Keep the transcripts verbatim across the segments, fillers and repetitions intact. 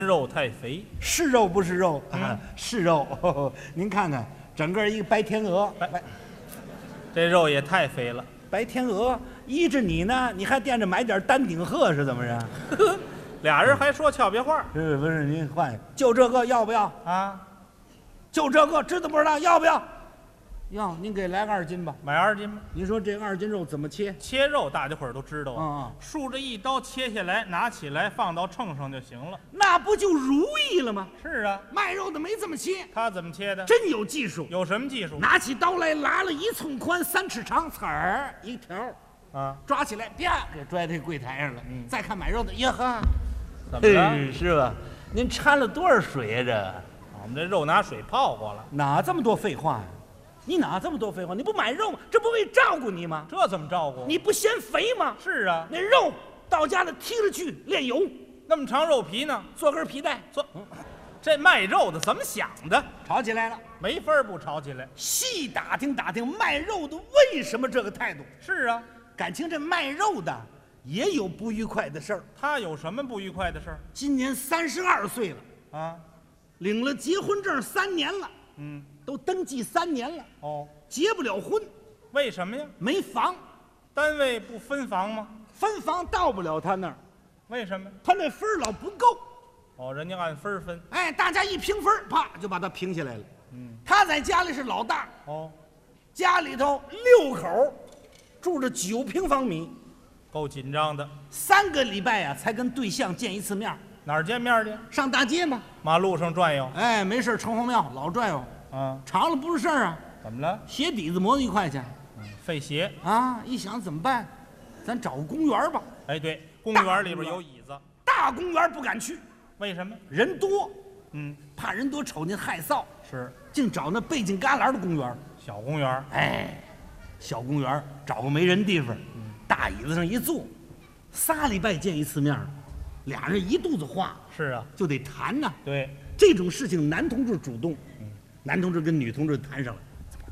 肉太肥， 是肉不是肉？ 嗯啊，是肉。呵呵您看看，整个一个白天鹅， 白白这肉也太肥了。 白天鹅依着你呢，你还惦着买点丹顶鹤是怎么着？ 俩人还说俏皮话是不是？您换，就这个要不要？ 啊？ 就这个，知道不知道？要不要？要，您给来个二斤吧。 买二斤吧。 您说这二斤肉怎么切？ 切肉大家伙儿都知道啊， 啊、 竖着一刀切下来，拿起来放到秤上就行了。 那不就如意了吗？ 是啊， 卖肉的没这么切， 他怎么切的？ 真有技术。 有什么技术？ 拿起刀来，拉了一寸宽，三尺长，刺儿一条， 啊， 抓起来，啪，给拽这柜台上了。 嗯再看买肉的，呀呵， 怎么了？ 是吧？您掺了多少水呀、这我们这肉拿水泡过了， 哪这么多废话呀、你哪这么多废话？你不买肉吗？这不为照顾你吗？ 这怎么照顾？ 你不嫌肥吗？ 是啊， 那肉到家了剔了去炼油， 那么长肉皮呢？ 做根皮带， 做，这卖肉的怎么想的？ 吵起来了。 没法儿不吵起来。 细打听打听卖肉的为什么这个态度， 是啊， 感情这卖肉的也有不愉快的事儿。 他有什么不愉快的事儿今年三十二岁了， 啊？ 领了结婚证三年了， 嗯， 都登记三年了， 哦， 结不了婚， 为什么呀？ 没房， 单位不分房吗？ 分房到不了他那儿， 为什么？ 他那分儿老不够。 哦，人家按分儿分。 哎，大家一平分儿，啪就把他平下来了。 嗯， 他在家里是老大， 哦， 家里头六口儿，住着九平方米， 够紧张的。 三个礼拜呀、才跟对象见一次面儿。 哪儿见面去？ 上大街嘛， 马路上转悠。 哎，没事儿城隍庙老转悠， 啊， 长了不是事儿啊。 怎么了？ 鞋底子磨一块钱费鞋。 啊，一想怎么办？咱找个公园儿吧。 哎，对，公园里边有椅子。 大公园不敢去， 为什么？ 人多， 嗯， 怕人多瞅见害臊， 是净找那背景旮旯的公园儿。 小公园。 哎，小公园儿找个没人地方，大椅子上一坐，仨礼拜见一次面儿，俩人一肚子话是啊， 就得谈呐。 对， 这种事情男同志主动，男同志跟女同志谈上了。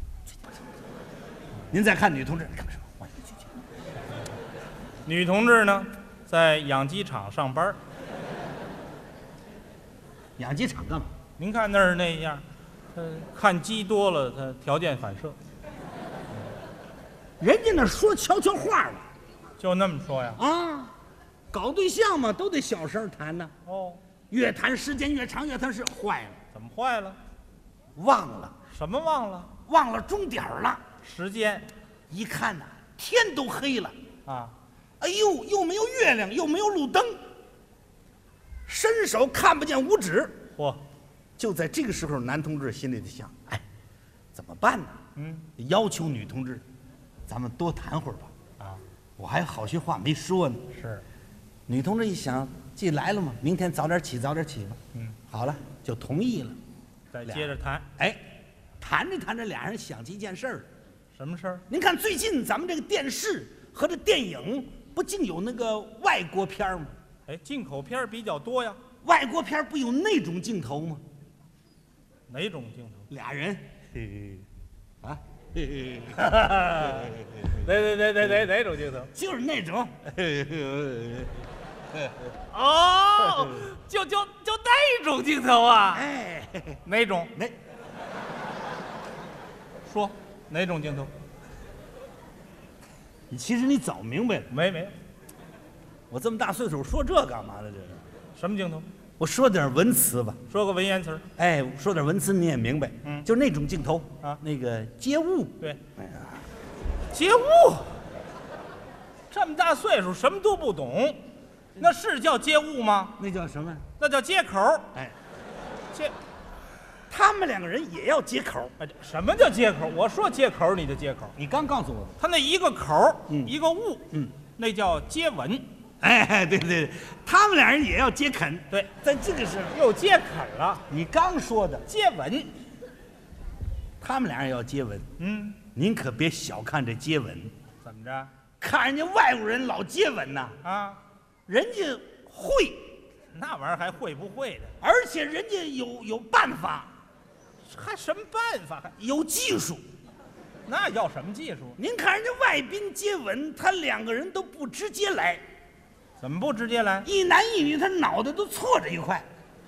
您再看女同志，干什么？我去去去女同志呢，在养鸡场上班。 养鸡场干嘛？ 您看那儿那样，他看鸡多了，他条件反射， 人家那说悄悄话了就那么说呀。 啊，搞对象嘛都得小声谈呢， 哦， 越谈时间越长，越谈是坏了， 怎么坏了？ 忘了什么忘了？ 忘了钟点儿了。 时间一看呐、天都黑了， 啊， 哎呦，又没有月亮，又没有路灯，伸手看不见五指。 嚯， 就在这个时候，男同志心里就想：哎，怎么办呢？ 嗯要求女同志，咱们多谈会儿吧。 啊， 我还有好些话没说呢。 是， 女同志一想，既来了嘛，明天早点起，早点起吧。 嗯， 好了，就同意了。 再接着谈。 哎，谈着谈着，俩人想起一件事儿。 什么事儿？ 您看，最近咱们这个电视和这电影，不净有那个外国片儿吗？ 哎，进口片儿比较多呀。 外国片儿不有那种镜头吗？ 哪种镜头？ 俩人，嘿嘿，啊，嘿嘿， 哪哪哪哪哪哪种镜头？ 就是那种，嘿嘿嘿哦，就就就那种镜头啊？ 哎，嘿嘿哪种？ 那说哪种镜头？ 其实你早明白了， 没没， 我这么大岁数说这干嘛呢？这是， 什么镜头？ 我说点文词吧。 说个文言词儿。 哎，说点文词你也明白， 嗯就那种镜头啊那个街舞， 对， 哎呀， 街舞。这么大岁数，什么都不懂，那是叫街舞吗？ 那叫什么？ 那叫街口儿。 哎， 街， 他们两个人也要接口。 哎，这什么叫街口儿？我说街口儿，你就街口儿。 你刚告诉我的。 他那一个口儿， 嗯一个物， 嗯， 那叫接吻。 哎，对对对，他们俩人也要接啃。 对， 在这个时候， 又接啃了， 你刚说的， 接吻。 他们俩人要接吻， 嗯， 您可别小看这接吻， 怎么着看人家外国人老接吻呐， 啊？ 人家会， 那玩意儿还会不会的？ 而且人家有有办法， 还什么办法？还有技术。 那要什么技术？ 您看人家外宾接吻，他两个人都不直接来， 怎么不直接来？ 一男一女，他脑袋都错着一块。